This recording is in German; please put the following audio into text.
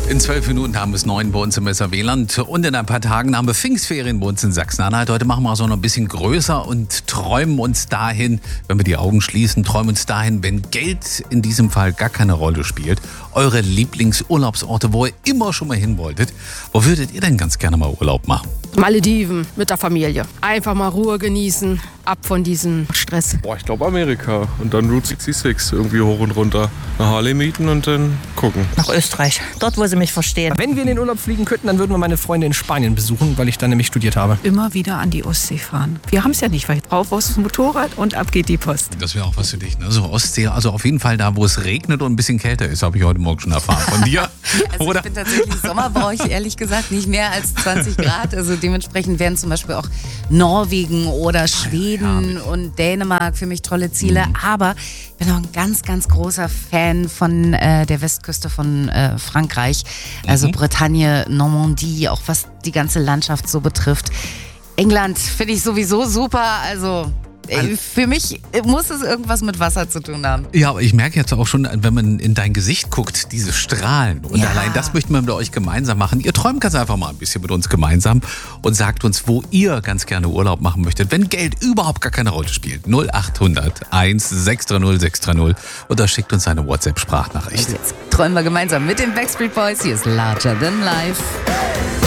In 12 Minuten haben wir es 9 bei uns im SRW-Land und in ein paar Tagen haben wir Pfingstferien bei uns in Sachsen-Anhalt. Heute machen wir es auch noch ein bisschen größer und träumen uns dahin, wenn wir die Augen schließen, träumen uns dahin, wenn Geld in diesem Fall gar keine Rolle spielt. Eure Lieblingsurlaubsorte, wo ihr immer schon mal hin wolltet. Wo würdet ihr denn ganz gerne mal Urlaub machen? Malediven mit der Familie. Einfach mal Ruhe genießen, ab von diesem Stress. Ich glaube Amerika und dann Route 66 irgendwie hoch und runter. Nach Harley mieten und dann gucken. Nach Österreich, dort wo sie mich verstehen. Wenn wir in den Urlaub fliegen könnten, dann würden wir meine Freunde in Spanien besuchen, weil ich da nämlich studiert habe. Immer wieder an die Ostsee fahren. Wir haben es ja nicht weit. Rauf aufs Motorrad und ab geht die Post. Das wäre auch was für dich, ne? So Ostsee, also auf jeden Fall da, wo es regnet und ein bisschen kälter ist, habe ich heute Morgen schon erfahren. Von dir? Also Oder? ich bin tatsächlich Sommer, brauche ich ehrlich gesagt nicht mehr als 20 Grad. Also dementsprechend wären zum Beispiel auch Norwegen oder Schweden und Dänemark für mich tolle Ziele. Aber ich bin auch ein ganz, ganz großer Fan von der Westküste von Frankreich. Also Bretagne, Normandie, auch was die ganze Landschaft so betrifft. England finde ich sowieso super. Also für mich muss es irgendwas mit Wasser zu tun haben. Ja, aber ich merke jetzt auch schon, wenn man in dein Gesicht guckt, diese Strahlen. Und allein das möchten wir mit euch gemeinsam machen. Ihr träumt ganz einfach mal ein bisschen mit uns gemeinsam und sagt uns, wo ihr ganz gerne Urlaub machen möchtet, wenn Geld überhaupt gar keine Rolle spielt. 0800 1630 630 oder schickt uns eine WhatsApp-Sprachnachricht. Jetzt träumen wir gemeinsam mit den Backstreet Boys. Hier ist Larger Than Life.